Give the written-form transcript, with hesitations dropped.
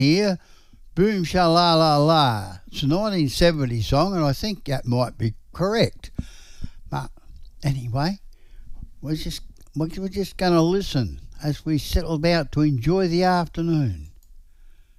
here. Boom sha la la la. It's a 1970 song, and I think that might be correct. But anyway, we're just going to listen as we settle about to enjoy the afternoon.